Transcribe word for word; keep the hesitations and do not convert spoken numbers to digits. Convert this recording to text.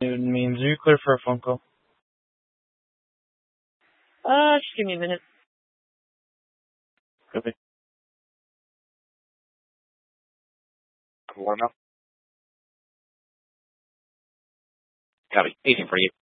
It means are you clear for a phone call? Uh, just give me a minute. Okay. Warm up. Copy. Easy for you.